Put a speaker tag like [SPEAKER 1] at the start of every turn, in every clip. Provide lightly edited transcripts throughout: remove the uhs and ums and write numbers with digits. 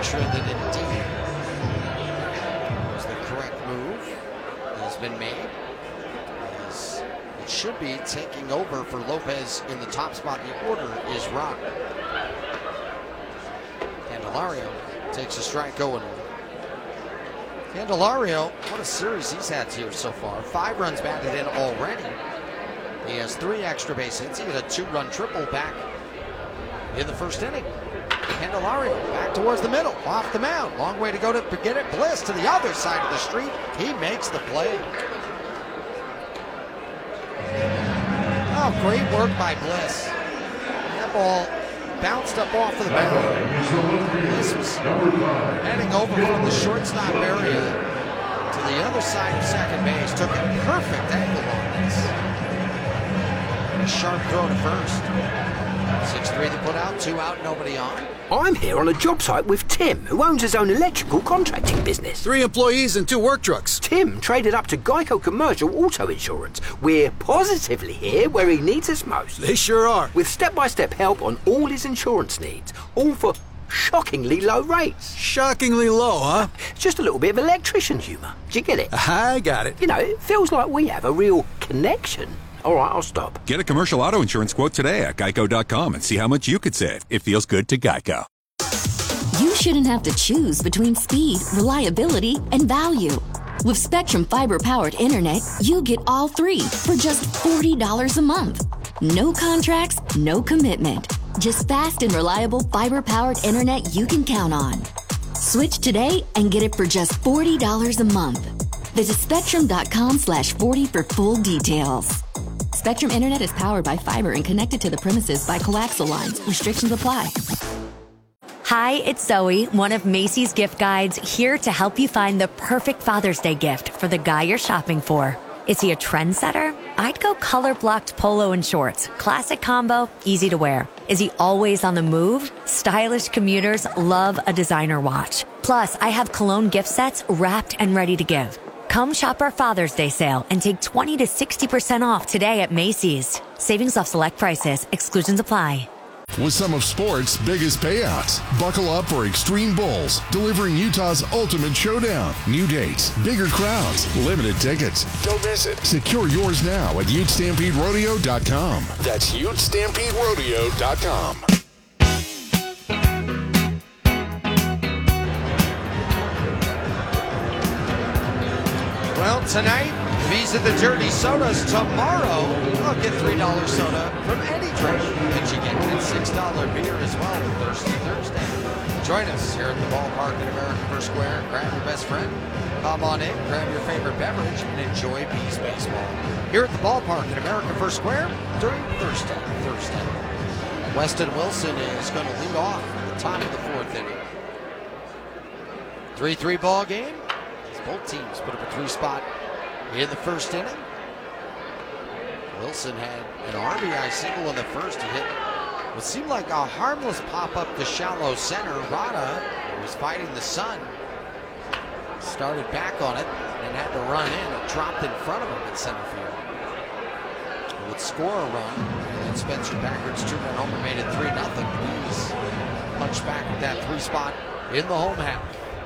[SPEAKER 1] sure that indeed the correct move has been made. As it should be taking over for Lopez in the top spot in the order is Rock. Candelario takes a strike going. Candelario, what a series he's had here so far. 5 runs batted in already. He has 3 extra base hits. He had a 2-run triple back in the first inning. Candelario back towards the middle, off the mound. Long way to go to get it. Bliss to the other side of the street. He makes the play. Oh, great work by Bliss. That ball bounced up off of the mound. Bliss was heading over from the shortstop area to the other side of second base. Took a perfect angle on this. A sharp throw to first. 6-3 to put out, 2 out, nobody on.
[SPEAKER 2] I'm here on a job site with Tim, who owns his own electrical contracting business.
[SPEAKER 3] 3 employees and 2 work trucks.
[SPEAKER 2] Tim traded up to Geico Commercial Auto Insurance. We're positively here where he needs us most.
[SPEAKER 3] They sure are.
[SPEAKER 2] With step-by-step help on all his insurance needs, all for shockingly low rates.
[SPEAKER 3] Shockingly low, huh?
[SPEAKER 2] Just a little bit of electrician humour. Do you get it?
[SPEAKER 3] I got it.
[SPEAKER 2] You know, it feels like we have a real connection. All right, I'll stop.
[SPEAKER 4] Get a commercial auto insurance quote today at geico.com and see how much you could save. It feels good to Geico.
[SPEAKER 5] You shouldn't have to choose between speed, reliability, and value. With Spectrum Fiber-powered internet, you get all 3 for just $40 a month. No contracts, no commitment. Just fast and reliable fiber-powered internet you can count on. Switch today and get it for just $40 a month. Visit spectrum.com/40 for full details. Spectrum Internet is powered by fiber and connected to the premises by coaxial lines. Restrictions apply.
[SPEAKER 6] Hi, it's Zoe, one of Macy's gift guides, here to help you find the perfect Father's Day gift for the guy you're shopping for. Is he a trendsetter? I'd go color-blocked polo and shorts. Classic combo, easy to wear. Is he always on the move? Stylish commuters love a designer watch. Plus, I have cologne gift sets wrapped and ready to give. Come shop our Father's Day sale and take 20 to 60% off today at Macy's. Savings off select prices. Exclusions apply.
[SPEAKER 7] With some of sports' biggest payouts, buckle up for Extreme Bowls, delivering Utah's ultimate showdown. New dates, bigger crowds, limited tickets. Don't miss it. Secure yours now at UteStampedeRodeo.com. That's UteStampedeRodeo.com.
[SPEAKER 1] Well, tonight, Visa the Dirty Sodas. Tomorrow, I'll get $3 soda from any drink that you get. And $6 beer as well with Thirsty Thursday. Join us here at the ballpark at American First Square. Grab your best friend. Come on in, grab your favorite beverage, and enjoy Bees baseball. Here at the ballpark at American First Square during Thursday. Weston Wilson is going to lead off at the top of the 4th inning. 3-3 ball game. Both teams put up a 3 spot in the first inning. Wilson had an RBI single in the first. He hit what seemed like a harmless pop-up to shallow center. Rada, who was fighting the sun, started back on it and had to run in. It dropped in front of him in center field. It would score a run, and then Spencer Packard's 2-run homer made it 3-0. He's punched back with that 3 spot in the home half.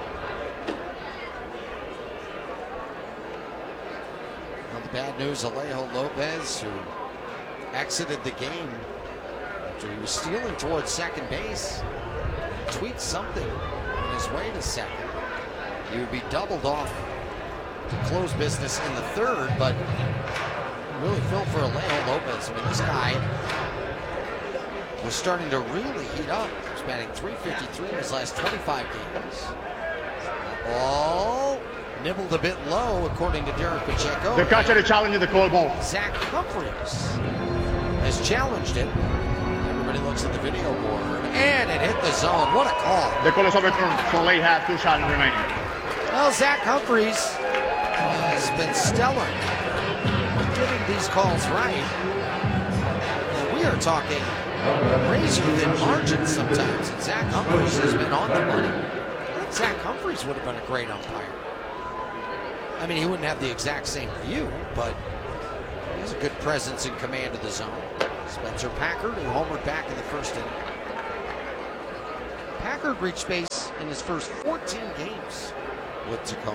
[SPEAKER 1] Bad news, Alejo Lopez, who exited the game after he was stealing towards second base, tweets something on his way to second. He would be doubled off to close business in the 3rd, but really feel for Alejo Lopez. I mean, this guy was starting to really heat up. He's batting .353 in his last 25 games. Ball nibbled a bit low, according to Derek Pacheco.
[SPEAKER 8] The catcher is challenging the call ball.
[SPEAKER 1] Zach Humphreys has challenged it. Everybody looks at the video board, and it hit the zone. What a call.
[SPEAKER 8] The call is overturned, so they have 2 shots remaining.
[SPEAKER 1] Well, Zach Humphreys has been stellar getting these calls right. And we are talking razor thin margins sometimes, and Zach Humphreys has been on the money. I think Zach Humphreys would have been a great umpire. I mean, he wouldn't have the exact same view, but he has a good presence and command of the zone. Spencer Packard, who homered back in the first inning. Packard reached base in his first 14 games with Tacoma.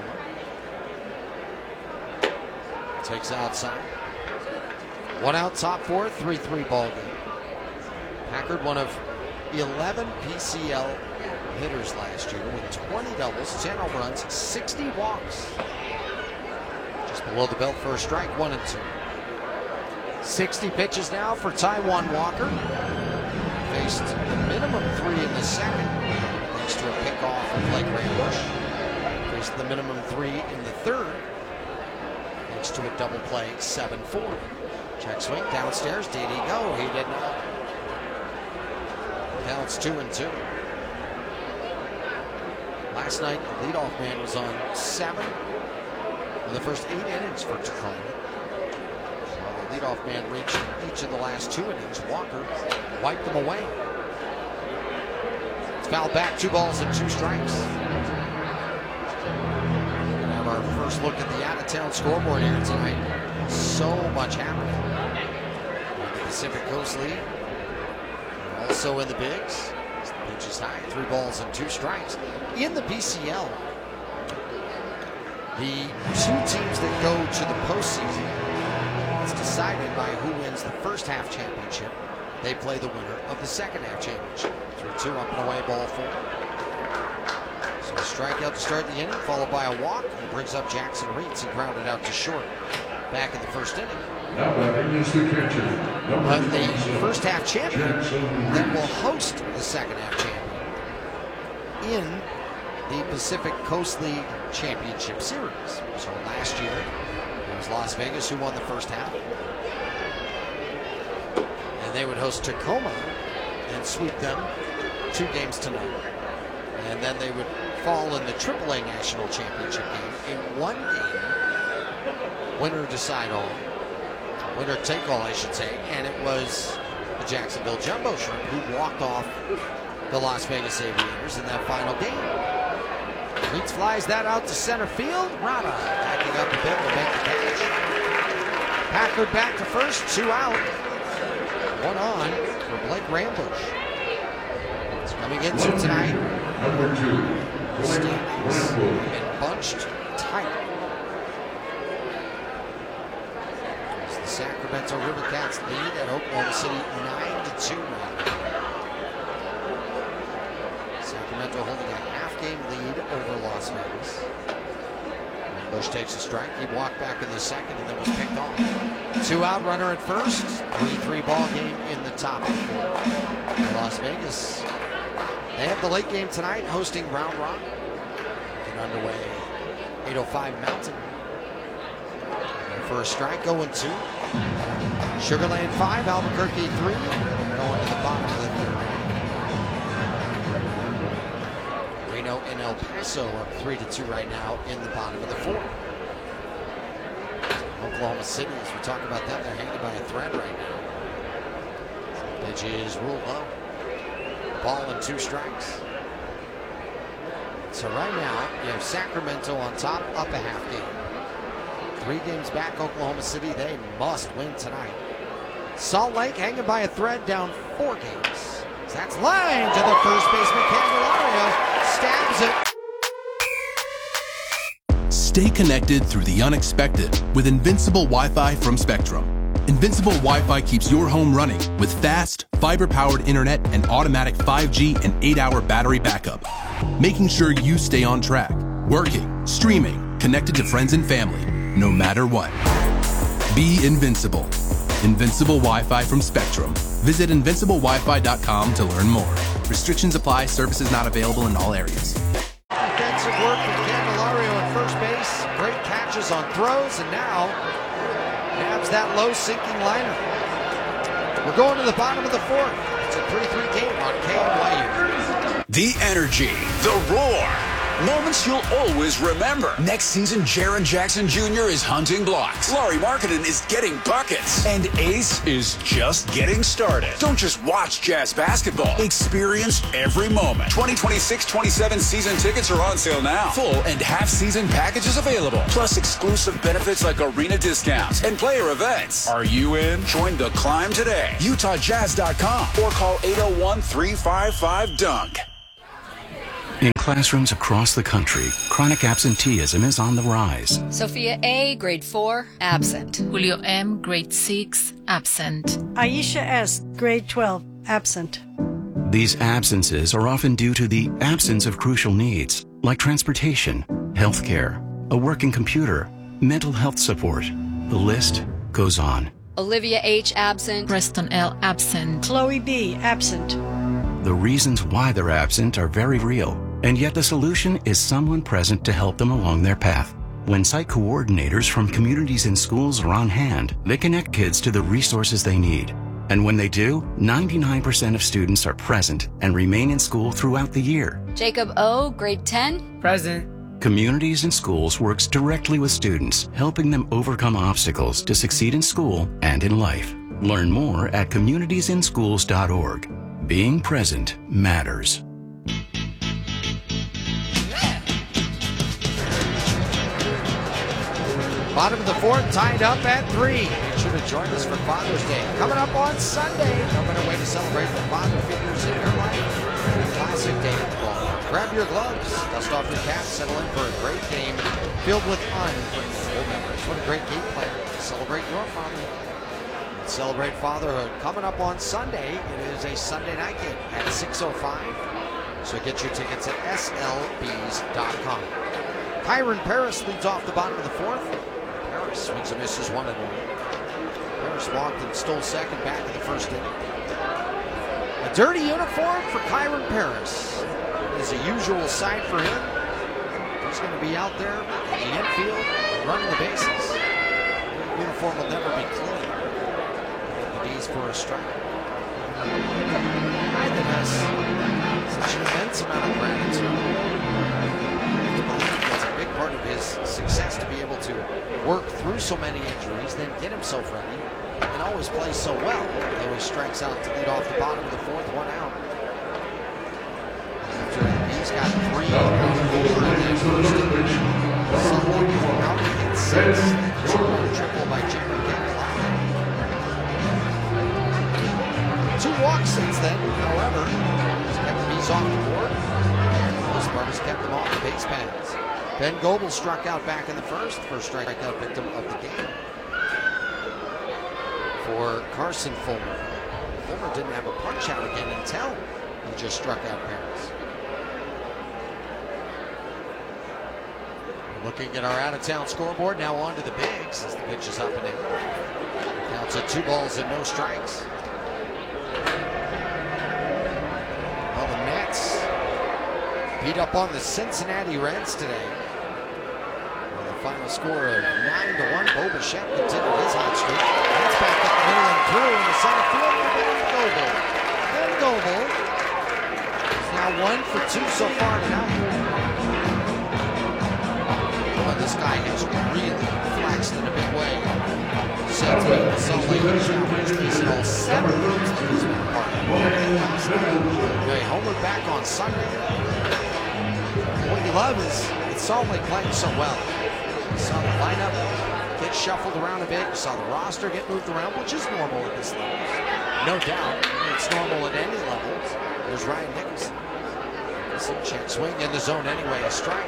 [SPEAKER 1] Takes outside. 1 out, top 4, 3-3 ball game. Packard, one of 11 PCL hitters last year with 20 doubles, 10 home runs, 60 walks. Just below the belt for a strike, 1-2. 60 pitches now for Taijuan Walker. Faced the minimum 3 in the second, thanks to a pickoff of Blake Rambush. Faced the minimum 3 in the third, thanks to a double play, 7-4. Check swing, downstairs, did he go? He did not. Counts 2-2. Last night, the leadoff man was on 7 in the first 8 innings for Tacoma. While the leadoff man reached each of the last 2 innings, Walker wiped them away. It's fouled back, 2 balls and 2 strikes. We'll have our first look at the out-of-town scoreboard here tonight. So much happening. The Pacific Coast League, also in the bigs. The pitch is high, 3 balls and 2 strikes. In the PCL, the 2 teams that go to the postseason, it's decided by who wins the first half championship. They play the winner of the second half championship. 3-2 up and away, ball 4. So a strikeout to start the inning, followed by a walk. He brings up Jackson Reitz. He grounded out to short back in the first inning. But the first half champion then will host the second half champion in the Pacific Coast League Championship Series. So last year, it was Las Vegas who won the first half. And they would host Tacoma and sweep them 2 games to none. And then they would fall in the AAA National Championship game in 1 game. Winner decide all. Winner take all, I should say. And it was the Jacksonville Jumbo Shrimp who walked off the Las Vegas Aviators in that final game. Reitz flies that out to center field. Rada backing up a bit will make the catch. Packard back to first, 2 out. 1 on for Blake Rambush. It's coming into tonight. Standings have been bunched tight. As the Sacramento River Cats lead at Oklahoma City 9-2 now. Sacramento holding a half-game lead over Las Vegas. Bush takes a strike. He walked back in the second and then was picked off. 2 out, runner at first. 3-3 ball game in the top 4. Las Vegas, they have the late game tonight hosting Round Rock. Get underway 805 Mountain. And for a strike, 0-2. Sugar Land 5, Albuquerque 3. Going to the bottom of the third. Reno and El Paso up 3-2 right now in the bottom of the 4th. Oklahoma City, as we talk about them, they're hanging by a thread right now. Pitch is ruled low. Ball and 2 strikes. So right now, you have Sacramento on top, up a half game. 3 games back, Oklahoma City. They must win tonight. Salt Lake hanging by a thread, down 4 games. That's line to the first baseman, Candelario. Stabs it.
[SPEAKER 9] Stay connected through the unexpected with Invincible Wi-Fi from Spectrum. Invincible Wi-Fi keeps your home running with fast, fiber-powered internet and automatic 5G and 8-hour battery backup, making sure you stay on track, working, streaming, connected to friends and family, no matter what. Be invincible. Invincible Wi-Fi from Spectrum. Visit invinciblewifi.com to learn more. Restrictions apply. Services not available in all areas.
[SPEAKER 1] Defensive work from Candelario at first base. Great catches on throws, and now nabs that low sinking liner. We're going to the bottom of the 4th. It's a 3-3 game on KNYU.
[SPEAKER 10] The energy, the roar. Moments you'll always remember. Next season, Jaren Jackson Jr. is hunting blocks. Laurie Marketing is getting buckets. And Ace is just getting started. Don't just watch Jazz basketball. Experience every moment. 2026-27 season tickets are on sale now. Full and half-season packages available. Plus exclusive benefits like arena discounts and player events. Are you in? Join the climb today. UtahJazz.com or call 801-355-DUNK.
[SPEAKER 11] In classrooms across the country, chronic absenteeism is on the rise.
[SPEAKER 12] Sophia A., grade 4, absent.
[SPEAKER 13] Julio M., grade 6, absent.
[SPEAKER 14] Aisha S., grade 12, absent.
[SPEAKER 11] These absences are often due to the absence of crucial needs, like transportation, healthcare, a working computer, mental health support. The list goes on.
[SPEAKER 12] Olivia H., absent.
[SPEAKER 13] Preston L., absent.
[SPEAKER 14] Chloe B., absent.
[SPEAKER 11] The reasons why they're absent are very real, and yet the solution is someone present to help them along their path. When site coordinators from communities and schools are on hand, they connect kids to the resources they need. And when they do, 99% of students are present and remain in school throughout the year.
[SPEAKER 12] Jacob O., grade 10,
[SPEAKER 15] present.
[SPEAKER 11] Communities and Schools works directly with students, helping them overcome obstacles to succeed in school and in life. Learn more at communitiesinschools.org. Being present matters.
[SPEAKER 1] Bottom of the fourth, tied up at 3. Make sure to join us for Father's Day. Coming up on Sunday, no better way to celebrate the father figures in your life. Classic day at the ball. Grab your gloves, dust off your cap, settle in for a great game filled with unforgettable memories. What a great game plan to celebrate your fatherhood. Celebrate fatherhood coming up on Sunday. It is a Sunday night game at 6:05. So get your tickets at slbs.com. Kyron Paris leads off the bottom of the fourth. Paris swings and misses 1-1. Paris walked and stole second back in the first inning. A dirty uniform for Kyron Paris. It is a usual sight for him. He's going to be out there in the infield running the bases. The uniform will never be clean. The D's for a strike. I think that's such an immense amount of gratitude. Part of his success to be able to work through so many injuries, then get himself ready, and always play so well. Though he strikes out to lead off the bottom of the fourth, 1 out. After he's got 3 out of 4 in that first inning. Someone out at 6. Triple by Jerry Catlin. 2 walks since then, however, he's kept the Bees off the board. For the most part, he's kept them off the base paths. Ben Goebel struck out back in the first strikeout victim of the game for Carson Fulmer. Fulmer didn't have a punch out again until he just struck out Paris. Looking at our out-of-town scoreboard, now on to the bigs as the pitch is up and in. Counts at 2 balls and no strikes. Well, the Mets beat up on the Cincinnati Reds today. Final score of 9-1. Bo Bichette continued his hot streak. That's back up the middle and through in the center field for Ben Goebel. Ben Goebel is now 1 for 2 so far tonight. Well, this guy has really flexed in a big way. Since being the Salt Lake Challenge, he's in all 7 games that he's been a part of. They homered back on Sunday. What you love is Salt Lake playing so well. You saw the lineup get shuffled around a bit. You saw the roster get moved around, which is normal at this level. No doubt. It's normal at any level. There's Ryan Nicholson. Check swing in the zone anyway, a strike.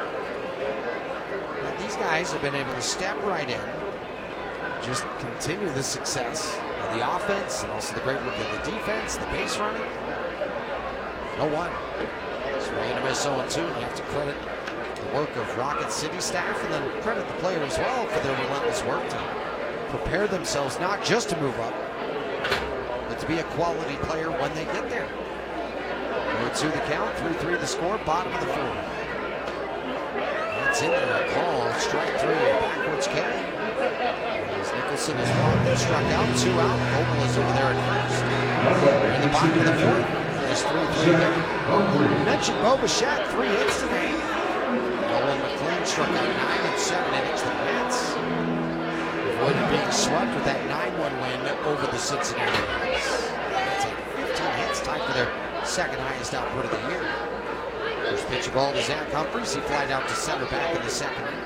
[SPEAKER 1] But these guys have been able to step right in, just continue the success of the offense and also the great work of the defense, the base running. No one. Swing and a miss 0-2. You have to credit the work of Rocket City staff and then credit the player as well for their relentless work to prepare themselves not just to move up, but to be a quality player when they get there. 0-2 the count, 3-3 the score, bottom of the fourth. That's in there, a call, strike 3, backwards K. As Nicholson is walked and struck out, 2 out. Goebel is over there at first. We're in the bottom of the fourth. There's 3-3 there. You mentioned Bo Bichette, 3 hits today. Nolan McLean struck out 9 in 7 innings. The Mets avoided being swept with that 9-1 win over the Cincinnati Reds. That's 15 hits, tied for their second highest output of the year. First pitch ball to Zach Humphries. He flied out to center back in the second inning.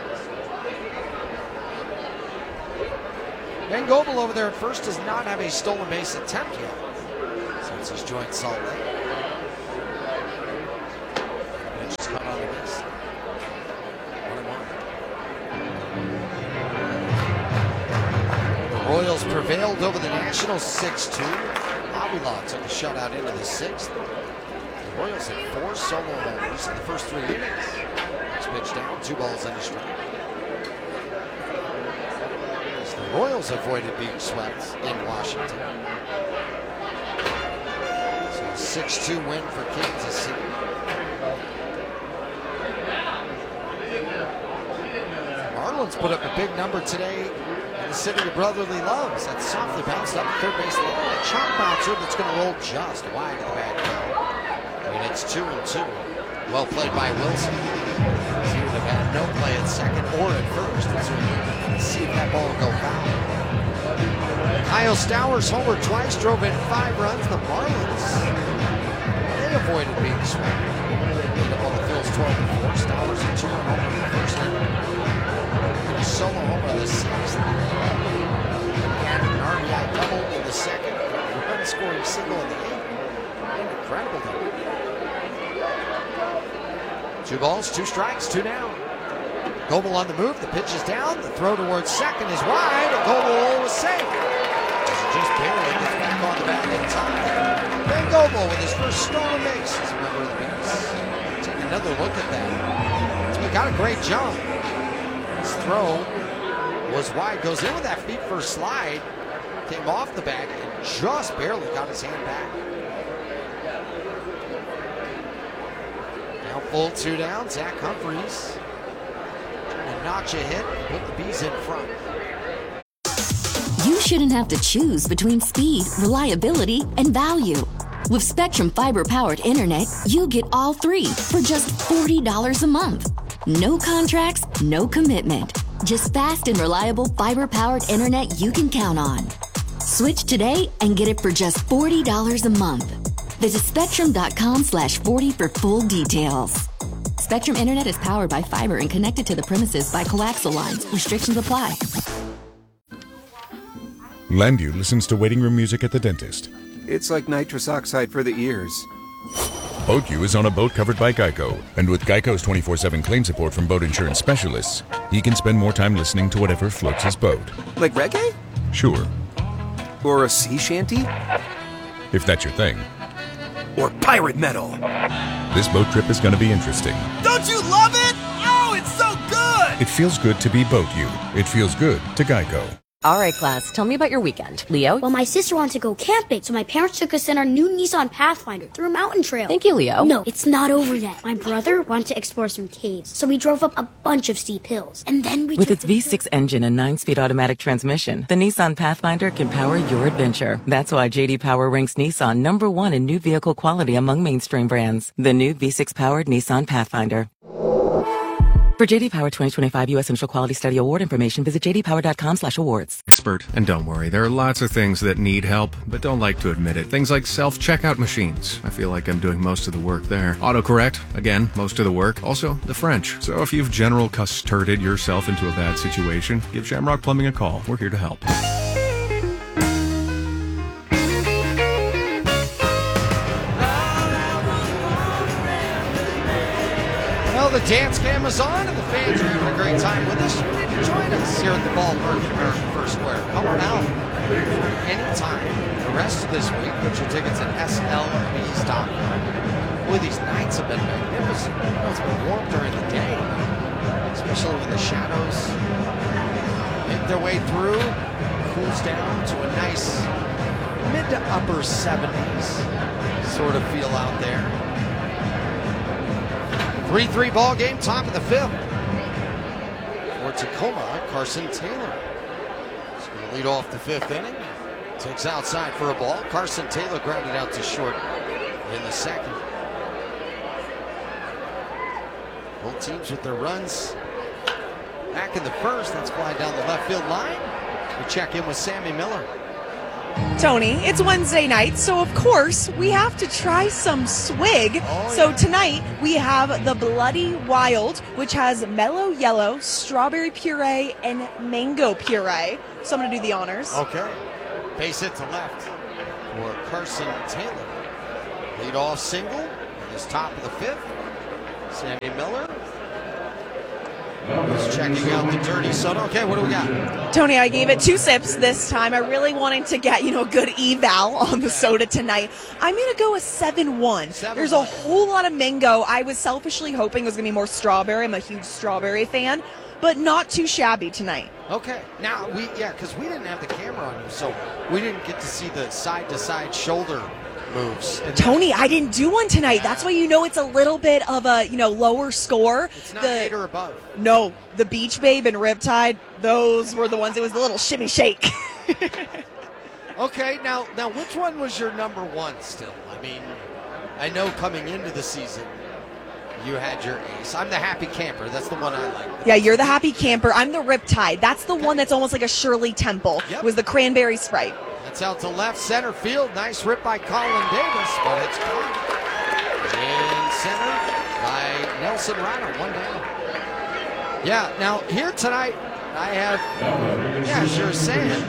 [SPEAKER 1] Ben Goebel over there at first does not have a stolen base attempt yet since he's joined Salt Lake. Not on the list. 1-1. The Royals prevailed over the Nationals 6-2. Avila took a shutout into the sixth. The Royals had 4 solo homers in the first 3 innings. It's pitched down, 2 balls and a strike. As the Royals avoided being swept in Washington. So a 6-2 win for Kansas City. Marlins put up a big number today in the city of brotherly loves. That softly bounced up the third base line. A chop bouncer that's going to roll just wide of the bag. I mean, it's 2-2. Well played by Wilson. He would have had no play at second or at first. And so he see that ball go foul. Kyle Stowers homered twice, drove in 5 runs. The Marlins, they avoided being swept. Ended up on the Phils 12-4. Stowers a 2-run homer in the first inning. A solo homer in the sixth. And an RBI double in the second. A run-scoring single in the eighth. Incredible double. 2 balls, 2 strikes, 2 down. Goebel on the move. The pitch is down. The throw towards second is wide. And Goebel was safe. Just barely gets back on the bat in time. Ben Goebel with his first stolen base as a member of the Bears. Take another look at that. So he got a great jump. His throw was wide. Goes in with that feet first slide. Came off the bag and just barely got his hand back. Now full 2 down. Zach Humphreys trying to notch a hit and put the Bees in front.
[SPEAKER 5] You shouldn't have to choose between speed, reliability, and value. With Spectrum fiber-powered internet, you get all 3 for just $40 a month. No contracts, no commitment. Just fast and reliable fiber-powered internet you can count on. Switch today and get it for just $40 a month. Visit spectrum.com/40 for full details. Spectrum Internet is powered by fiber and connected to the premises by coaxial lines. Restrictions apply.
[SPEAKER 15] Landu listens to waiting room music at the dentist.
[SPEAKER 16] It's like nitrous oxide for the ears.
[SPEAKER 15] BoatU is on a boat covered by Geico. And with Geico's 24/7 claim support from boat insurance specialists, he can spend more time listening to whatever floats his boat.
[SPEAKER 16] Like reggae?
[SPEAKER 15] Sure.
[SPEAKER 16] Or a sea shanty?
[SPEAKER 15] If that's your thing.
[SPEAKER 16] Or pirate metal.
[SPEAKER 15] This boat trip is going to be interesting.
[SPEAKER 17] Don't you love it? Oh, it's so good!
[SPEAKER 15] It feels good to be BoatU. It feels good to Geico.
[SPEAKER 18] All right, class, tell me about your weekend. Leo?
[SPEAKER 19] Well, my sister wanted to go camping, so my parents took us in our new Nissan Pathfinder through a mountain trail.
[SPEAKER 18] Thank you, Leo.
[SPEAKER 19] No, it's not over yet. My brother wanted to explore some caves, so we drove up a bunch of steep hills. And then we
[SPEAKER 20] With its V6 engine and 9-speed automatic transmission, the Nissan Pathfinder can power your adventure. That's why J.D. Power ranks Nissan #1 in new vehicle quality among mainstream brands. The new V6-powered Nissan Pathfinder. For J.D. Power 2025 U.S. Initial Quality Study Award information, visit jdpower.com/awards.
[SPEAKER 21] Expert, and don't worry, there are lots of things that need help, but don't like to admit it. Things like self-checkout machines. I feel like I'm doing most of the work there. Autocorrect, again, most of the work. Also, the French. So if you've general custarded yourself into a bad situation, give Shamrock Plumbing a call. We're here to help.
[SPEAKER 1] Well, the dance cam is on, and the fans are having a great time with us. Join us here at the ballpark at American First Square. Come on out anytime. The rest of this week, get your tickets at slbs.com. Boy, these nights have been magnificent. It's been warm during the day, especially when the shadows make their way through. Cools down to a nice mid to upper 70s sort of feel out there. 3-3 ball game, top of the 5th. For Tacoma, Carson Taylor is going to lead off the 5th inning. Takes outside for a ball. Carson Taylor grounded out to short in the 2nd. Both teams with their runs back in the 1st. That's fly down the left field line. We check in with Sammy Miller.
[SPEAKER 22] Tony, it's Wednesday night, so of course we have to try some swig. So tonight we have the Bloody Wild, which has mellow yellow, strawberry puree, and mango puree. So I'm going to do the honors.
[SPEAKER 1] Okay. Base hit to left for Carson Taylor. Lead off single in his top of the 5th. Sammy Miller. Just checking out the dirty soda. Okay, what do we got?
[SPEAKER 22] Tony, I gave it 2 sips this time. I really wanted to get, good eval on the soda tonight. I'm going to go a 7-1. There's a whole lot of mango. I was selfishly hoping it was going to be more strawberry. I'm a huge strawberry fan, but not too shabby tonight.
[SPEAKER 1] Okay. Now, because we didn't have the camera on you, so we didn't get to see the side-to-side shoulder moves.
[SPEAKER 22] Tony, I didn't do one tonight. That's why it's a little bit of a, lower score.
[SPEAKER 1] It's not 8 or above.
[SPEAKER 22] No, the Beach Babe and Riptide, those were the ones. It was the little shimmy shake.
[SPEAKER 1] Okay, now which one was your number one still? I mean, I know coming into the season, you had your ace. I'm the Happy Camper. That's the one I like.
[SPEAKER 22] Yeah, you're the Happy Camper. I'm the Riptide. That's the one that's almost like a Shirley Temple. Yep. It was the Cranberry Sprite.
[SPEAKER 1] That's out to left center field. Nice rip by Colin Davis, but it's caught in center by Nelson Rana. 1 down. Yeah, now here tonight I have, sure saying,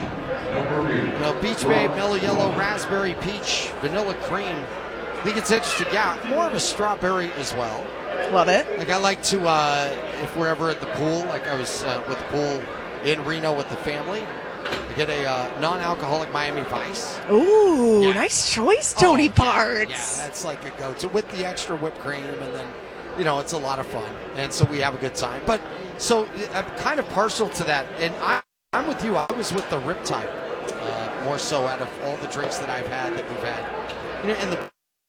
[SPEAKER 1] Beach Babe, Mellow Yellow, Raspberry Peach, Vanilla Cream. I think it's interesting. Yeah, more of a strawberry as well.
[SPEAKER 22] Love it.
[SPEAKER 1] Like I like to, if we're ever at the pool, like I was with the pool in Reno with the family, I get a non-alcoholic Miami Vice.
[SPEAKER 22] Ooh, nice choice, Tony Parts.
[SPEAKER 1] Yeah, that's like a go-to with the extra whipped cream, and then, it's a lot of fun, and so we have a good time. But so I'm kind of partial to that, and I'm with you. I was with the Riptide more so out of all the drinks that I've had that we've had.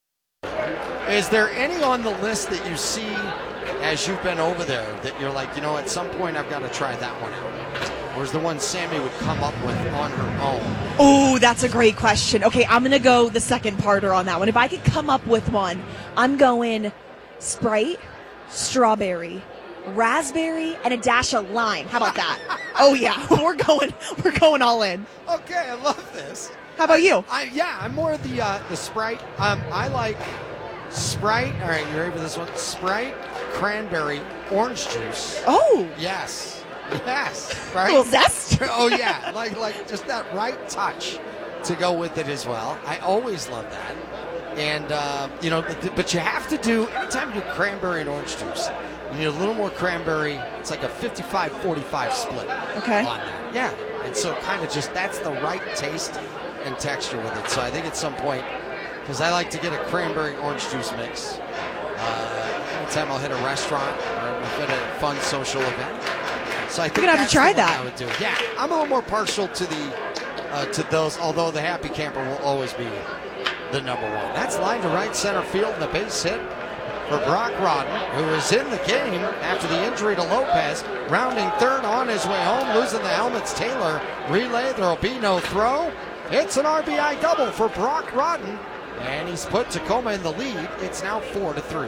[SPEAKER 1] Is there any on the list that you see as you've been over there that you're like, at some point I've got to try that one out? Or is the one Sammy would come up with on her own?
[SPEAKER 22] Oh, that's a great question. Okay, I'm going to go the second parter on that one. If I could come up with one, I'm going Sprite, strawberry, raspberry, and a dash of lime. How about that? Oh yeah, we're going all in.
[SPEAKER 1] Okay, I love this.
[SPEAKER 22] How about you?
[SPEAKER 1] I'm more of the Sprite. I like Sprite. All right, you ready for this one? Sprite, cranberry, orange juice.
[SPEAKER 22] Oh.
[SPEAKER 1] Yes, right?
[SPEAKER 22] A little zest?
[SPEAKER 1] Oh, yeah, like just that right touch to go with it as well. I always love that. And, but you have to do, anytime you do cranberry and orange juice, you need a little more cranberry. It's like a 55-45 split.
[SPEAKER 22] Okay.
[SPEAKER 1] On that. Yeah, and so kind of just, that's the right taste and texture with it. So I think at some point, because I like to get a cranberry orange juice mix. Anytime I'll hit a restaurant or hit a fun social event. So I think
[SPEAKER 22] you're gonna have to try that.
[SPEAKER 1] I would do. Yeah, I'm a little more partial to the to those. Although the Happy Camper will always be the number one. That's line to right center field and the base hit for Brock Rodden, who is in the game after the injury to Lopez. Rounding third on his way home, losing the helmets. Taylor relay. There will be no throw. It's an RBI double for Brock Rodden, and he's put Tacoma in the lead. It's now 4-3.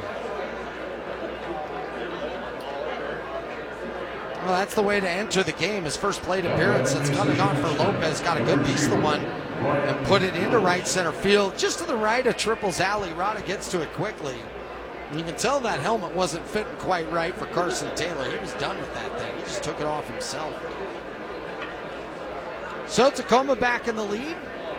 [SPEAKER 1] Well, that's the way to enter the game. His first plate appearance since coming on for Lopez. Got a good piece of the one and put it into right center field. Just to the right of Triples Alley. Rada gets to it quickly. And you can tell that helmet wasn't fitting quite right for Carson Taylor. He was done with that thing. He just took it off himself. So Tacoma back in the lead.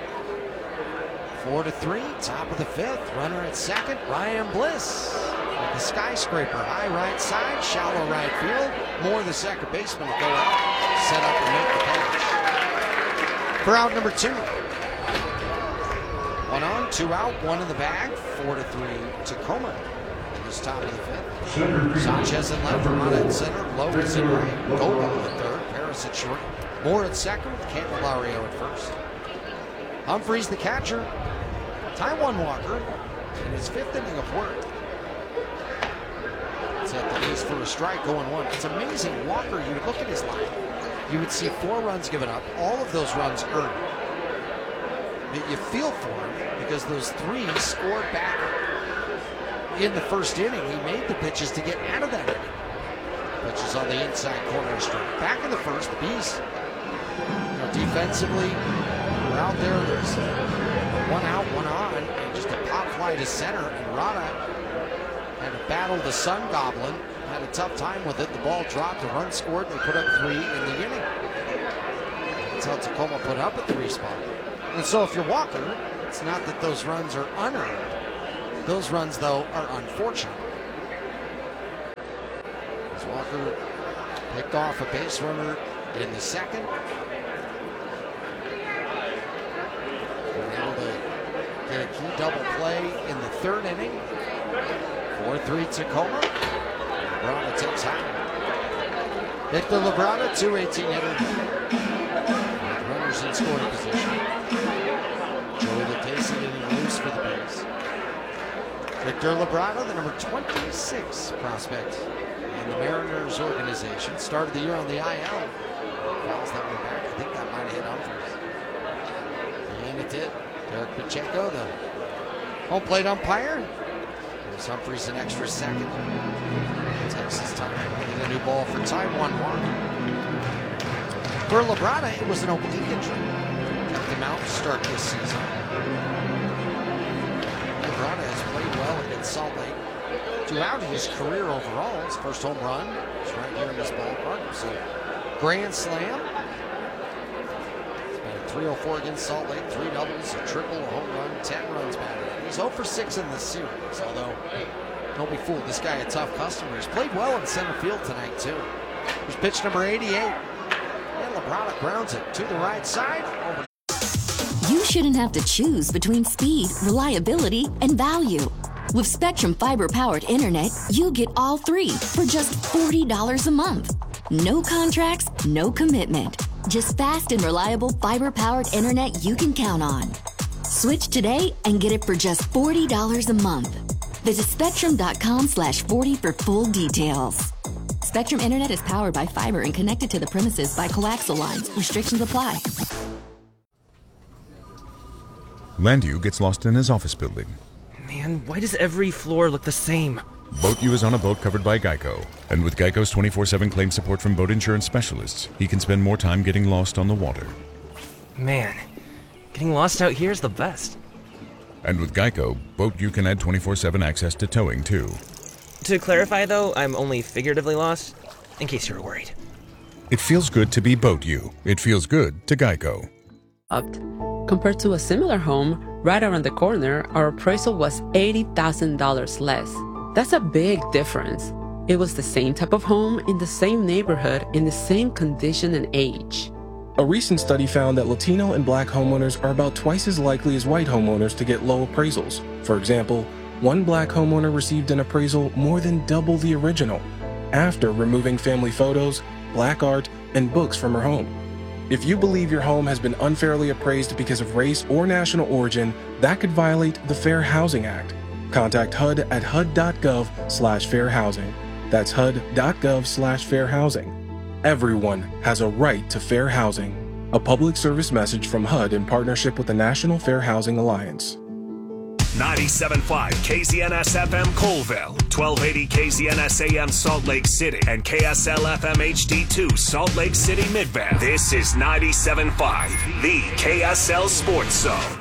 [SPEAKER 1] 4-3, top of the fifth. Runner at second, Ryan Bliss. With the skyscraper, high right side, shallow right field. More the second baseman will go out, set up and make the catch. For out number 2. 1 on, 2 out, 1 in the bag. 4-3, Tacoma. This top of the fifth. Sanchez in left, Rada in center, Lopez in right, Gogo at third, Paris at short. More at second, with Candelario at first. Humphreys the catcher. Taijuan Walker in his 5th inning of work. It's at the base for a strike, going 1. It's amazing. Walker, you would look at his line. You would see 4 runs given up. All of those runs earned. You feel for him because those 3 scored back in the first inning. He made the pitches to get out of that inning. Pitches on the inside corner strike. Back in the first, the Bees, defensively, we're out there. There's 1 out, 1 on, and just a pop fly to center. And Rada had to battle the Sun Goblin. Had a tough time with it. The ball dropped, a run scored, and they put up 3 in the inning. That's how Tacoma put up a 3 spot. And so if you're Walker, it's not that those runs are unearned. Those runs, though, are unfortunate. Walker picked off a base runner in the second. Able to get a key double play in the third inning. 4-3 Tacoma. Labrada takes high. Victor Labrada, 218 hitter. With runners in scoring position. Joey Lucchesi getting loose for the base. Victor Labrada, the number 26 prospect in the Mariners organization. Started the year on the IL. Fouls that one back. I think that might have hit Humphries. And it did. Derek Pacheco, the home plate umpire. Gives Humphries an extra second. Takes his time. Get a new ball for tie 1-1. For Labrada, it was an oblique injury. Kept him out to start this season. Labrada has played well against Salt Lake throughout his career overall. His first home run is right here in this ballpark. So, grand slam. 304 against Salt Lake, 3 doubles, a triple, a home run, 10 runs batted. He's 0 for 6 in this series, although don't be fooled, this guy a tough customer. He's played well in center field tonight too. Here's pitch number 88. And Labrada grounds it to the right side. Over.
[SPEAKER 5] You shouldn't have to choose between speed, reliability, and value. With Spectrum fiber-powered internet, you get all three for just $40 a month. No contracts, no commitment. Just fast and reliable fiber-powered internet you can count on. Switch today and get it for just $40 a month. Visit Spectrum.com/40 for full details. Spectrum Internet is powered by fiber and connected to the premises by coaxial lines. Restrictions apply.
[SPEAKER 15] Landu gets lost in his office building.
[SPEAKER 2] Man, why does every floor look the same?
[SPEAKER 15] Boat U is on a boat covered by Geico. And with Geico's 24/7 claim support from boat insurance specialists, he can spend more time getting lost on the water.
[SPEAKER 2] Man, getting lost out here is the best.
[SPEAKER 15] And with Geico, Boat U can add 24/7 access to towing too.
[SPEAKER 2] To clarify though, I'm only figuratively lost, in case you were worried.
[SPEAKER 15] It feels good to be Boat U. It feels good to Geico.
[SPEAKER 3] Compared to a similar home, right around the corner, our appraisal was $80,000 less. That's a big difference. It was the same type of home in the same neighborhood in the same condition and age.
[SPEAKER 23] A recent study found that Latino and Black homeowners are about twice as likely as white homeowners to get low appraisals. For example, one Black homeowner received an appraisal more than double the original, after removing family photos, Black art, and books from her home. If you believe your home has been unfairly appraised because of race or national origin, that could violate the Fair Housing Act. Contact HUD at hud.gov/fair housing. That's hud.gov/fair housing. Everyone has a right to fair housing. A public service message from HUD in partnership with the National Fair Housing Alliance.
[SPEAKER 24] 97.5 KZNS FM Colville, 1280 KZNS AM Salt Lake City, and KSL FM HD2 Salt Lake City Midvale. This is 97.5, the KSL Sports Zone.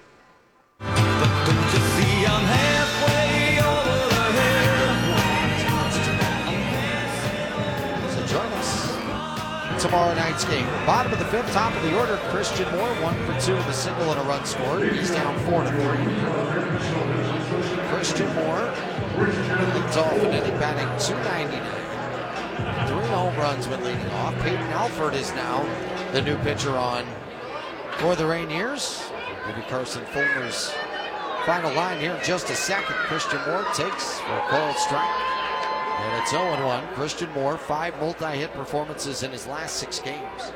[SPEAKER 1] Tomorrow night's game. Bottom of the fifth, top of the order, Christian Moore, 1 for 2 with a single and a run scored. He's down 4-3. Christian Moore leads off an inning, batting .299. 3 home runs when leading off. Peyton Alford is now the new pitcher on for the Rainiers. We'll give you Carson Fulmer's final line here in just a second. Christian Moore takes for a called strike. And it's 0-1. Christian Moore, 5 multi-hit performances in his last 6 games.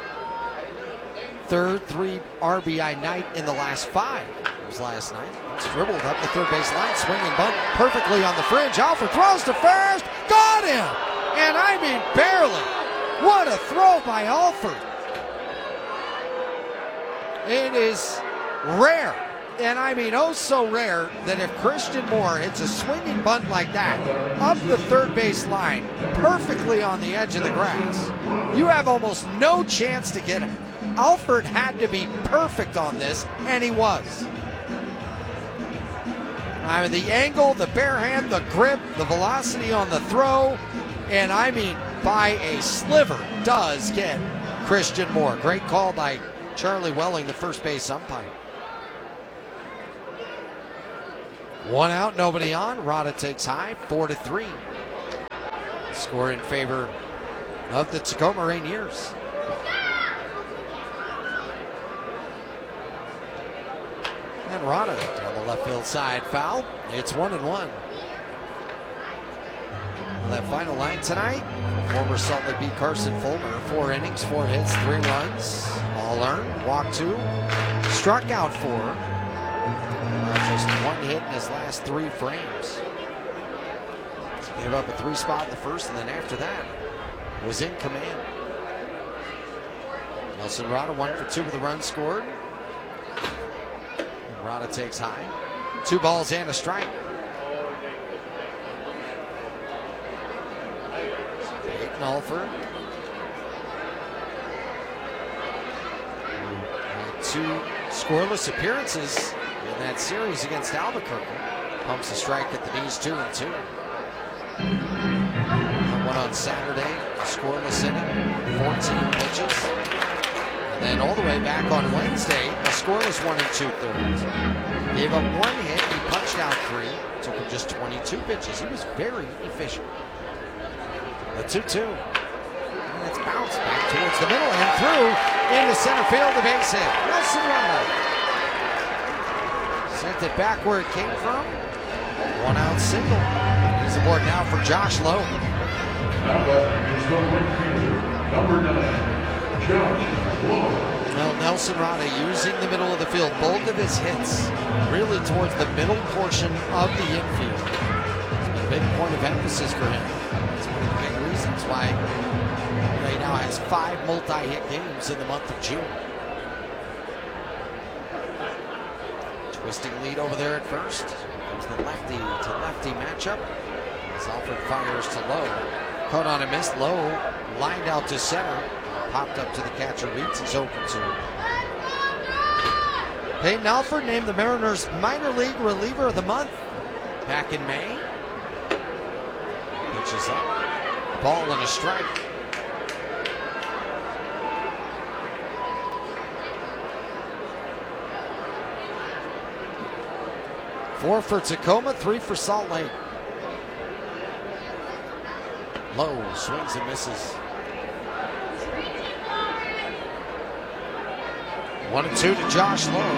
[SPEAKER 1] Third 3 RBI night in the last 5. It was last night. It's dribbled up the third base line, swinging bunt perfectly on the fringe. Alford throws to first, got him! And I mean barely. What a throw by Alford. It is rare. And I mean, oh so rare that if Christian Moore hits a swinging bunt like that up the third base line, perfectly on the edge of the grass, you have almost no chance to get him. Alford had to be perfect on this, and he was. I mean, the angle, the bare hand, the grip, the velocity on the throw, and I mean, by a sliver, does get Christian Moore. Great call by Charlie Welling, the first base umpire. 1 out, nobody on. Rada takes high, 4-3. Score in favor of the Tacoma Rainiers. And Rada down the left field side, foul. It's 1-1. That final line tonight, former Salt Lake Beat Carson Fulmer, 4 innings, 4 hits, 3 runs, all earned, walked 2, struck out 4. Just 1 hit in his last 3 frames. Gave up a 3 spot in the first, and then after that was in command. Nelson Rada 1 for 2 with a run scored. Rada takes high. 2 balls and a strike. Peyton Alford. 2 scoreless appearances in that series against Albuquerque. Pumps a strike at the knees, 2-2. One on Saturday, a scoreless inning, 14 pitches. And then all the way back on Wednesday, a scoreless 1 2/3. Gave up 1 hit, he punched out 3. Took him just 22 pitches. He was very efficient. The 2-2. And it's bounced back towards the middle and through into center field, the base hit. Nelson Rada sent it back where it came from. 1 out single. He's aboard now for Josh Lowe.
[SPEAKER 4] Number 9, Josh Lowe.
[SPEAKER 1] Well, Nelson Rada using the middle of the field. Both of his hits really towards the middle portion of the infield. It's a big point of emphasis for him. It's one of the big reasons why he now has 5 multi-hit games in the month of June. Twisting lead over there at first. Comes the lefty to lefty matchup. As Alford fires to Lowe. Caught on a miss. Lowe lined out to center. Popped up to the catcher. Reeds is open to him. Peyton Alford named the Mariners minor league reliever of the month back in May. Pitches up. Ball and a strike. Four for Tacoma, 3 for Salt Lake. Lowe swings and misses. 1-2 to Josh Lowe.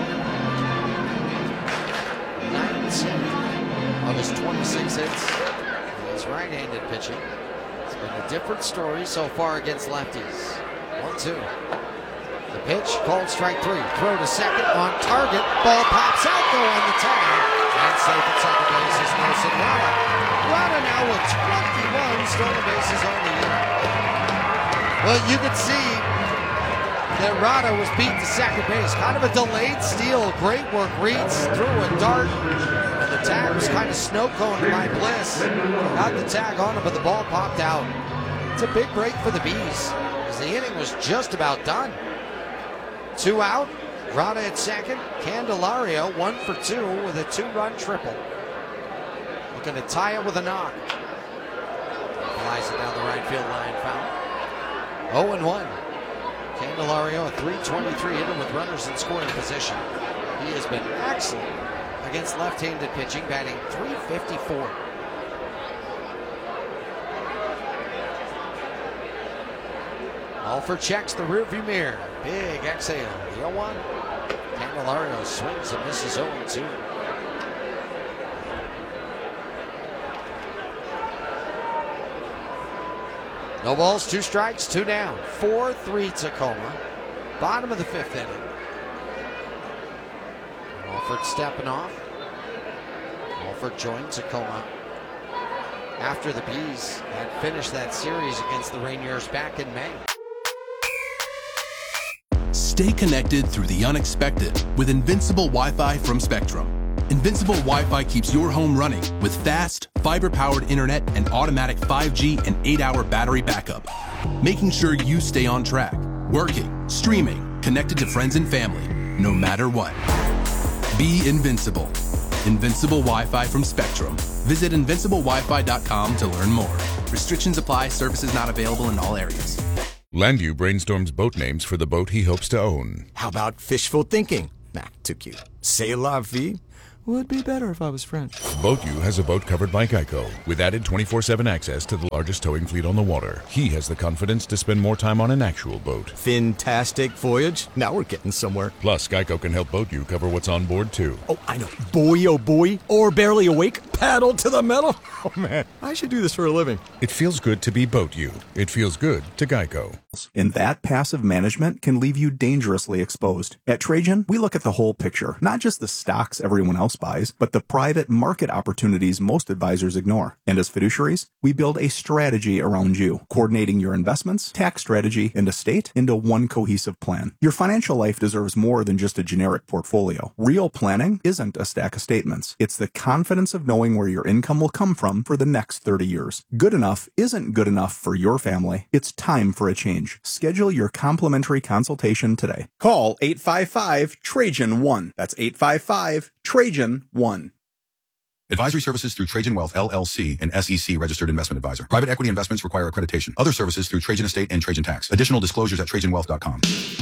[SPEAKER 1] 19 of his 26 hits. He's right-handed pitching. It's been a different story so far against lefties. 1-2. The pitch, called strike 3. Throw to second, on target. Ball pops out though on the tag. And safe at second base is Nelson Rada. Rada now with 21 stolen bases on the year. Well, you could see that Rada was beat to second base. Kind of a delayed steal. Great work. Reeds threw a dart. And the tag was kind of snow coned by Bliss. Got the tag on him, but the ball popped out. It's a big break for the Bees, as the inning was just about done. 2 out. Rada at second. Candelario 1 for 2 with a 2-run triple. Looking to tie it with a knock. Flies it down the right field line. Foul. 0-1. Candelario, a .323 hitter with runners in scoring position. He has been excellent against left-handed pitching, batting .354. Alford checks the rearview mirror. Big exhale. The 0-1. Candelario swings and misses 0-2. No balls, 2 strikes, 2 down. 4-3 Tacoma. Bottom of the 5th inning. Alford stepping off. Alford joined Tacoma after the Bees had finished that series against the Rainiers back in May.
[SPEAKER 9] Stay connected through the unexpected with Invincible Wi-Fi from Spectrum. Invincible Wi-Fi keeps your home running with fast, fiber-powered internet and automatic 5G and 8-hour battery backup, making sure you stay on track, working, streaming, connected to friends and family, no matter what. Be invincible. Invincible Wi-Fi from Spectrum. Visit invinciblewifi.com to learn more. Restrictions apply. Services not available in all areas.
[SPEAKER 15] Landview brainstorms boat names for the boat he hopes to own.
[SPEAKER 6] How about fishful thinking? Nah, too cute. C'est la vie. Would be better if I was French.
[SPEAKER 15] Boat U has a boat covered by Geico, with added 24/7 access to the largest towing fleet on the water. He has the confidence to spend more time on an actual boat.
[SPEAKER 6] Fantastic voyage. Now we're getting somewhere.
[SPEAKER 15] Plus, Geico can help Boat U cover what's on board, too.
[SPEAKER 6] Oh, I know. Boy, oh boy. Or barely awake. Paddle to the metal. Oh, man. I should do this for a living.
[SPEAKER 15] It feels good to be Boat U. It feels good to Geico.
[SPEAKER 7] And that passive management can leave you dangerously exposed. At Trajan, we look at the whole picture, not just the stocks everyone else buys, but the private market opportunities most advisors ignore. And as fiduciaries, we build a strategy around you, coordinating your investments, tax strategy, and estate into one cohesive plan. Your financial life deserves more than just a generic portfolio. Real planning isn't a stack of statements. It's the confidence of knowing where your income will come from for the next 30 years. Good enough isn't good enough for your family. It's time for a change. Schedule your complimentary consultation today. Call 855-TRAJAN-1. That's 855-TRAJAN-1.
[SPEAKER 8] Advisory services through Trajan Wealth, LLC, an SEC registered investment advisor. Private equity investments require accreditation. Other services through Trajan Estate and Trajan Tax. Additional disclosures at TrajanWealth.com.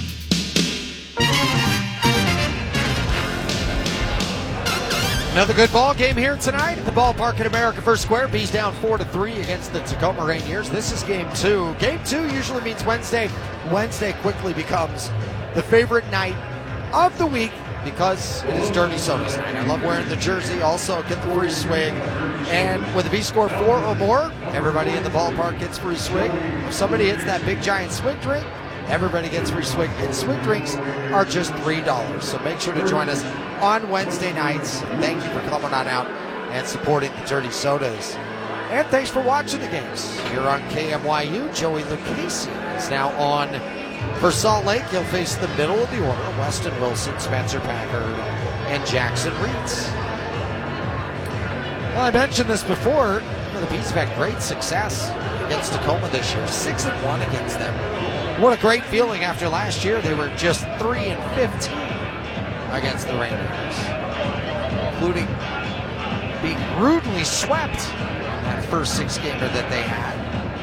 [SPEAKER 1] Another good ball game here tonight at the ballpark at America First Square. Bees down 4-3 against the Tacoma Rainiers. This is game 2. Game 2 usually means Wednesday. Wednesday quickly becomes the favorite night of the week because it is Dirty Sodas night. I love wearing the jersey. Also, get the free swig. And when the Bees score 4 or more, everybody in the ballpark gets free swig. If somebody hits that big giant swig drink, everybody gets free swig. And swig drinks are just $3. So make sure to join us on Wednesday nights. Thank you for coming on out and supporting the Dirty Sodas. And thanks for watching the games here on KMYU. Joey Lucchese is now on for Salt Lake. He'll face the middle of the order: Weston Wilson, Spencer Packard, and Jackson Reitz. Well, I mentioned this before. The Bees have had great success against Tacoma this year. 6-1 against them. What a great feeling after last year. They were just 3-15 against the Rainiers, including being rudely swept in that first 6-gamer that they had.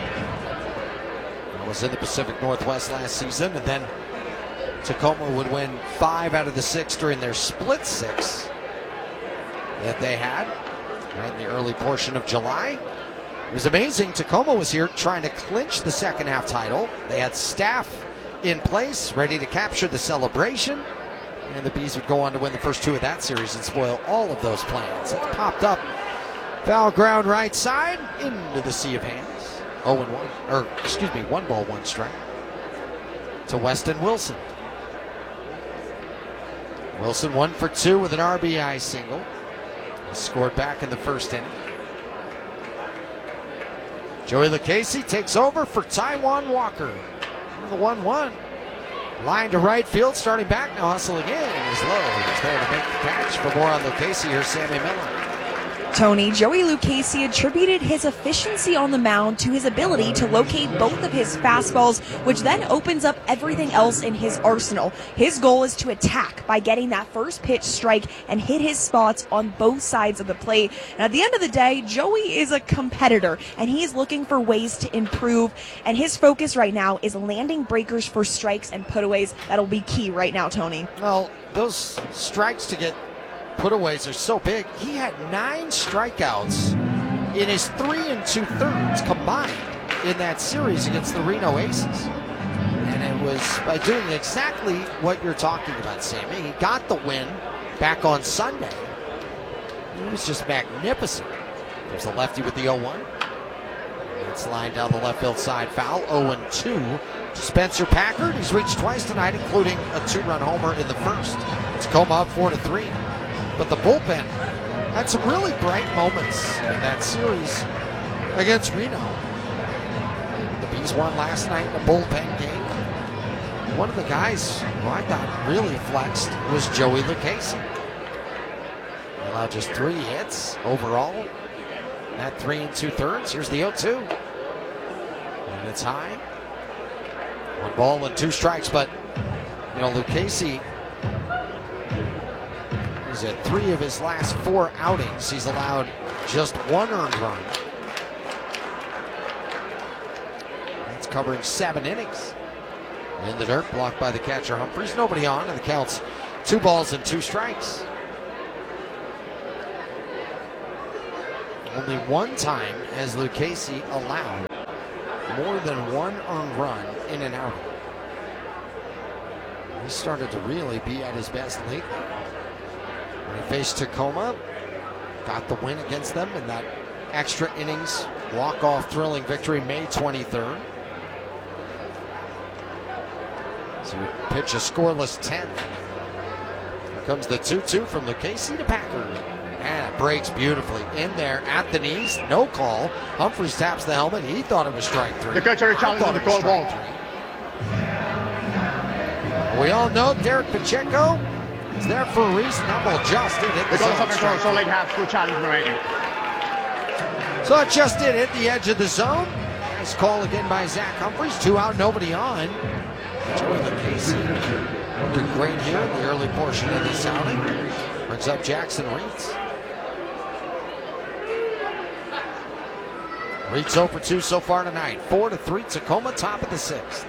[SPEAKER 1] It was in the Pacific Northwest last season, and then Tacoma would win 5 out of the 6 during their split 6 that they had right in the early portion of July. It was amazing. Tacoma was here trying to clinch the second half title. They had staff in place, ready to capture the celebration. And the Bees would go on to win the first 2 of that series and spoil all of those plans. It's popped up. Foul ground right side into the sea of hands. 0-1. Or, excuse me, 1 ball, 1 strike. To Weston Wilson. Wilson 1 for 2 with an RBI single. He scored back in the first inning. Joey Lucchese takes over for Taijuan Walker. The 1-1. Line to right field, starting back now, hustling in. Is low. He's there to make the catch. For more on Lucchese, here's Sammy Miller.
[SPEAKER 22] Tony, Joey Lucchese attributed his efficiency on the mound to his ability to locate both of his fastballs, which then opens up everything else in his arsenal. His goal is to attack by getting that first pitch strike and hit his spots on both sides of the plate. And at the end of the day, Joey is a competitor, and he is looking for ways to improve. And his focus right now is landing breakers for strikes and putaways. That'll be key right now, Tony.
[SPEAKER 1] Well, those strikes to get putaways are so big. He had 9 strikeouts in his 3 2/3 combined in that series against the Reno Aces. And it was by doing exactly what you're talking about, Sammy. He got the win back on Sunday. He was just magnificent. There's a lefty with the 0-1. It's lined down the left field side foul. 0-2 to Spencer Packard. He's reached twice tonight, including a 2-run homer in the first. Tacoma up 4-3. But the bullpen had some really bright moments in that series against Reno. The Bees won last night in a bullpen game. One of the guys who I thought really flexed was Joey Lucchese. He allowed just 3 hits overall. That 3 2/3. Here's the 0-2. And it's high. 1 ball and 2 strikes, but Lucchese, he's at 3 of his last 4 outings. He's allowed just 1 earned run. That's covering 7 innings. In the dirt, blocked by the catcher Humphries. Nobody on, and the count's 2 balls and 2 strikes. Only one time has Lucchese allowed more than one earned run in an outing. He started to really be at his best lately. When he faced Tacoma, got the win against them in that extra innings walk-off thrilling victory May 23rd. So we pitch a scoreless 10th. Here comes the 2-2 from Lucchese to Packard. And it breaks beautifully in there at the knees. No call. Humphries taps the helmet. He thought it was strike three.
[SPEAKER 10] The catcher challenging the call ball.
[SPEAKER 1] We all know Derek Pacheco is there for a reason. That ball just did hit the zone.
[SPEAKER 10] So Lake has to challenge remaining.
[SPEAKER 1] So it just did hit the edge of the zone. Nice call again by Zach Humphries. 2 out, nobody on. Joey Lucchese looking great here in the early portion of this outing. Brings up Jackson Reitz. Reitz 0 for 2 so far tonight. 4-3 Tacoma, top of the 6th.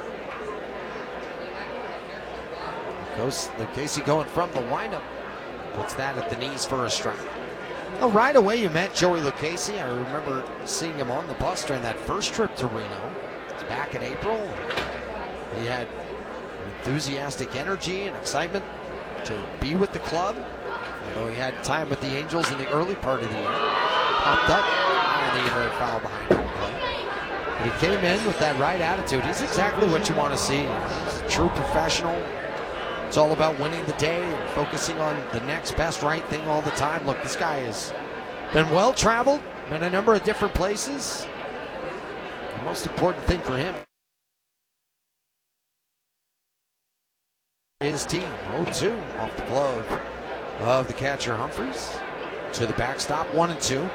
[SPEAKER 1] Goes Lucchese going from the windup. Puts that at the knees for a strike. Well, right away you met Joey Lucchese. I remember seeing him on the bus during that first trip to Reno. It's back in April. He had enthusiastic energy and excitement to be with the club. Although he had time with the Angels in the early part of the year. Popped up on the air foul behind home plate. But he came in with that right attitude. He's exactly what you want to see. He's a true professional. It's all about winning the day and focusing on the next best right thing all the time. Look, this guy has been well-traveled, been a number of different places. The most important thing for him, his team. 0-2 off the glove of the catcher Humphries to the backstop, 1-2.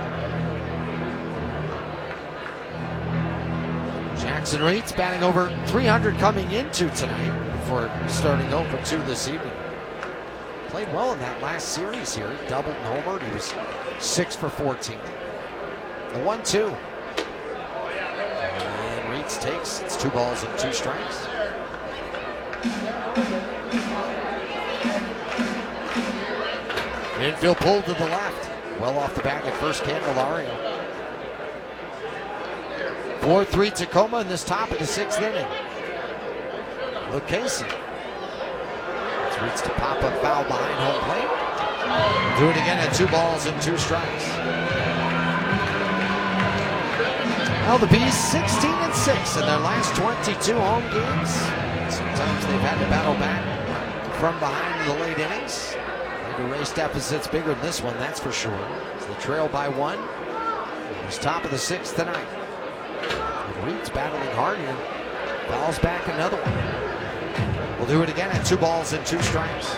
[SPEAKER 1] Jackson Reitz batting over 300 coming into tonight before starting 0 for 2 this evening. Played well in that last series here. He doubled and homered. He was 6 for 14. The 1-2. And Reitz takes. It's 2 balls and 2 strikes. Infield pulled to the left. Well off the back at first, Candelario. 4-3 Tacoma in this top of the 6th inning. Lucchese. It's Reitz to pop up foul behind home plate. Do it again at 2 balls and 2 strikes. Now the Bees 16-6 in their last 22 home games. Sometimes they've had to battle back from behind in the late innings. The race deficit's bigger than this one, that's for sure. As they trail by 1. It's top of the 6th tonight. Reitz battling hard here. Fouls back another one. We'll do it again at 2 balls and 2 strikes.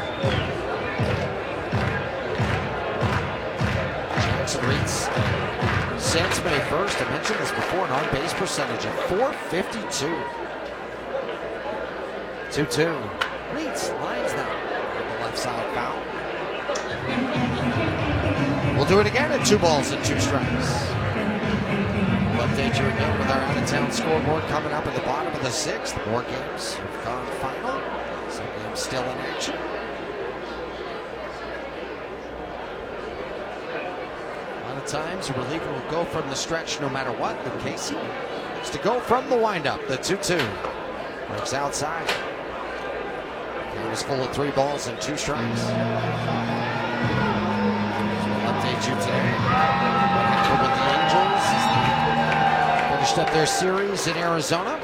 [SPEAKER 1] Jackson Reitz since May 1st. I mentioned this before, an on-base percentage of .452. 2-2. Reitz lines that on the left side foul. We'll do it again at 2 balls and 2 strikes. We'll update you again with our out-of-town scoreboard coming up at the bottom of the 6th. More games have gone final. Some games still in action. A lot of times a reliever will go from the stretch no matter what. Lucchese needs to go from the windup. The 2-2. Works outside. Game is full of 3 balls and 2 strikes. We'll update you today. What happened with the Angels as they finished up their series in Arizona.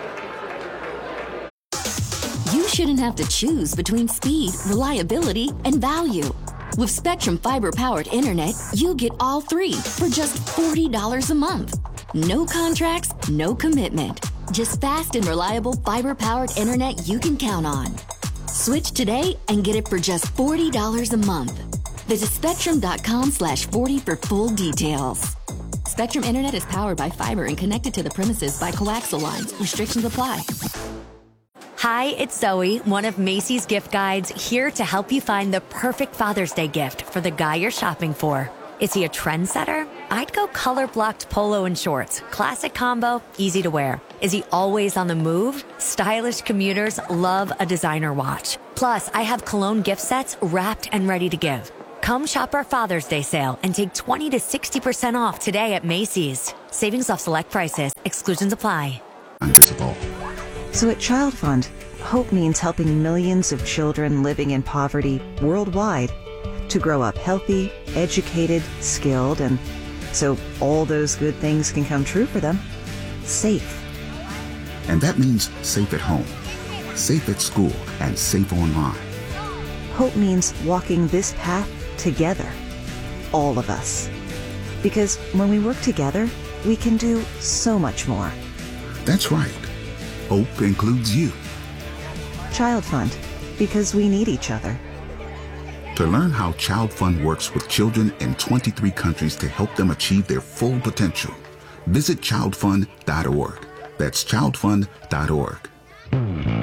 [SPEAKER 5] You shouldn't have to choose between speed, reliability, and value. With Spectrum fiber-powered internet, you get all 3 for just $40 a month. No contracts, no commitment. Just fast and reliable fiber-powered internet you can count on. Switch today and get it for just $40 a month. Visit spectrum.com/40 for full details. Spectrum Internet is powered by fiber and connected to the premises by coaxial lines. Restrictions apply.
[SPEAKER 12] Hi, it's Zoe, one of Macy's gift guides, here to help you find the perfect Father's Day gift for the guy you're shopping for. Is he a trendsetter? I'd go color-blocked polo and shorts. Classic combo, easy to wear. Is he always on the move? Stylish commuters love a designer watch. Plus, I have cologne gift sets wrapped and ready to give. Come shop our Father's Day sale and take 20 to 60% off today at Macy's. Savings off select prices. Exclusions apply.
[SPEAKER 11] Invisible. So at Child Fund, hope means helping millions of children living in poverty worldwide to grow up healthy, educated, skilled, and so all those good things can come true for them, safe.
[SPEAKER 13] And that means safe at home, safe at school, and safe online.
[SPEAKER 11] Hope means walking this path together, all of us. Because when we work together, we can do so much more.
[SPEAKER 13] That's right. Hope includes you.
[SPEAKER 11] Child Fund, because we need each other.
[SPEAKER 13] To learn how Child Fund works with children in 23 countries to help them achieve their full potential, visit childfund.org. That's childfund.org.